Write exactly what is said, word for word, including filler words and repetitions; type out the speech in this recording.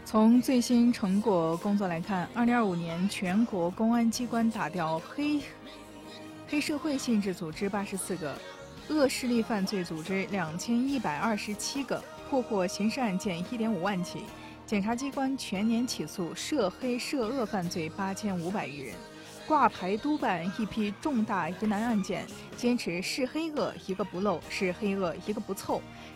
从最新成果工作来看，二零二五年全国公安机关打掉黑黑社会性质组织八十四个，恶势力犯罪组织两千一百二十七个，破获刑事案件一点五万起。检察机关全年起诉涉黑涉恶犯罪八千五百余人，挂牌督办一批重大疑难案件，坚持是黑恶一个不漏，是黑恶一个不凑。